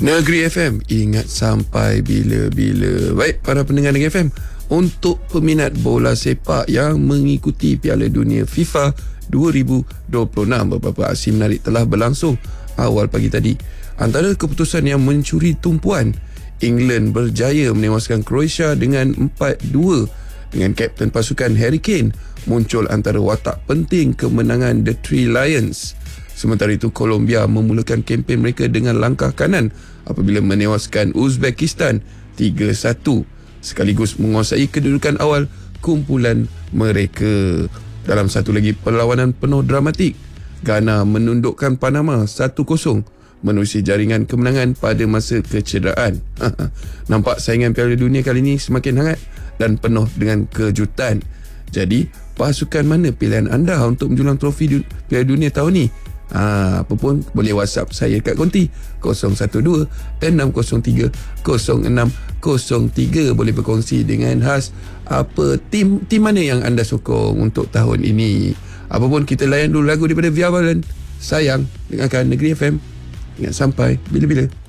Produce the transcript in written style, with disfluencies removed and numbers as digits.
Negeri FM, ingat sampai bila-bila. Baik, para pendengar Negeri FM, untuk peminat bola sepak yang mengikuti Piala Dunia FIFA 2026, beberapa aksi menarik telah berlangsung awal pagi tadi. Antara keputusan yang mencuri tumpuan, England berjaya menewaskan Croatia dengan 4-2 dengan kapten pasukan Harry Kane muncul antara watak penting kemenangan The Three Lions. Sementara itu, Colombia memulakan kempen mereka dengan langkah kanan apabila menewaskan Uzbekistan 3-1 sekaligus menguasai kedudukan awal kumpulan mereka. Dalam satu lagi perlawanan penuh dramatik, Ghana menundukkan Panama 1-0 menerusi jaringan kemenangan pada masa kecederaan. Nampak saingan Piala Dunia kali ini semakin hangat dan penuh dengan kejutan. Jadi, pasukan mana pilihan anda untuk menjulang trofi Piala Dunia tahun ni? Apa pun boleh WhatsApp saya kat konti 012-603-0603. Boleh berkongsi dengan khas apa tim mana yang anda sokong untuk tahun ini. Apa pun, kita layan dulu lagu daripada Via Valen. Sayang, dengarkan Negeri FM. Ingat sampai bila-bila.